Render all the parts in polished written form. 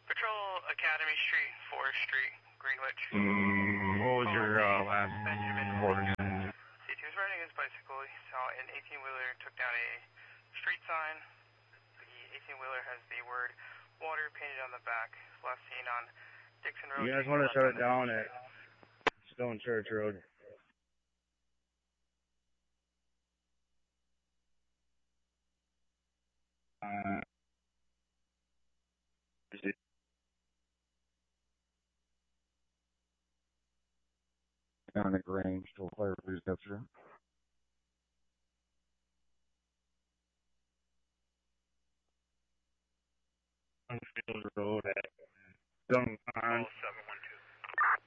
Patrol Academy Street, Forest Street, Greenwich. What was your last report? C2 was riding his bicycle. He saw an 18-wheeler, took down a street sign. The 18-wheeler has the word water painted on the back. Last seen on Dixon Road. You guys want to shut it down at Stone Church Road? On the Grange to fire police officer. Field Road at Stone Pond. 712.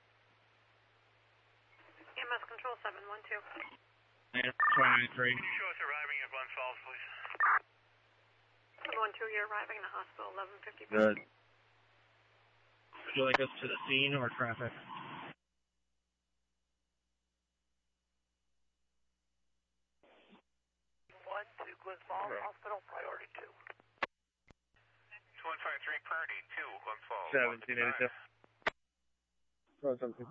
EMS Control 712. And 23. Show us arriving at Glen Falls, please. 712, you're arriving in the hospital, 11:50. Good. Would you like us to the scene or traffic? What to Glen Falls Hospital, priority 2. 2153, priority 2, Glen Falls. 1782. Throw something.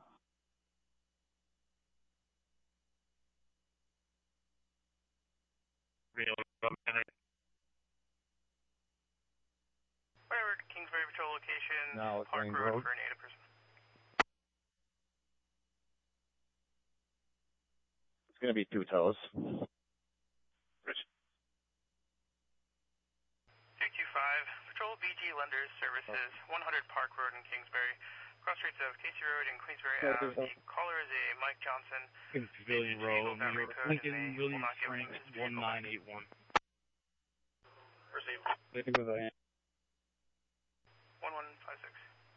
Whatever, Kingsbury Patrol location, No, it's Park Range Road Road. for a native person. It's going to be 2 toes. 225, Patrol BG Lenders Services, 100 Park Road in Kingsbury. Cross streets of Casey Road and Queensbury Ave. The caller is a Mike Johnson. Pavilion Road, New York, Lincoln Williams Springs, 1981. Received. Lincoln with a hand. 1156.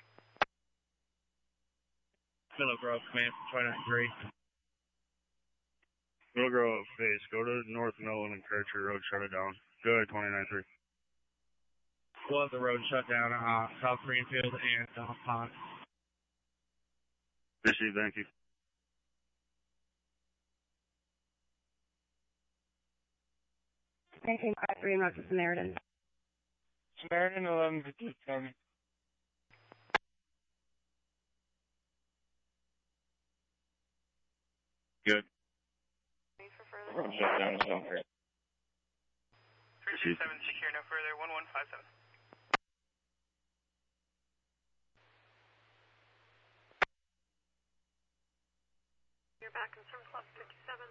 Middle Grove, command, 293. Middle Grove, base, go to North Millen and Kircher Road, shut it down. Good, 293. We'll have the road shut down, South Greenfield and Pond. Received, thank you. Anything 53 in Rochester, Samaritan. Samaritan 1150, tell me. Good. Need for further. Road shut down, so here. 327, secure no further, 1157. You're back in Service Club 57.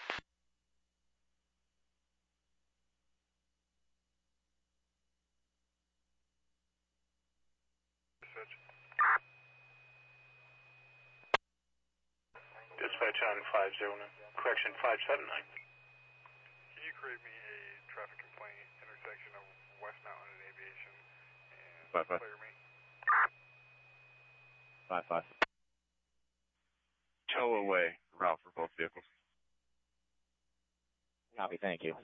Dispatch on 509, correction 579. Can you create me a traffic complaint intersection of West Mountain and Aviation and clear me? 5-5. Tow away route for both vehicles. Copy, thank you.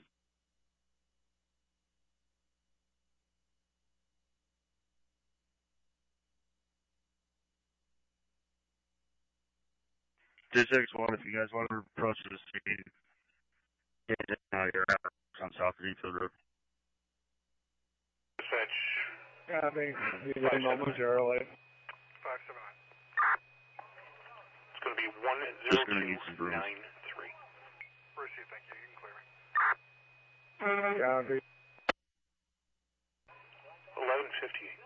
J61, if you guys want to approach the scene, get you're out on South Greenfield Road. Dispatch. Copy. Be ready momentarily. 579. It's going to be Just going to need some brooms. 10293. Received, thank you. You can clear me. Copy. 1158.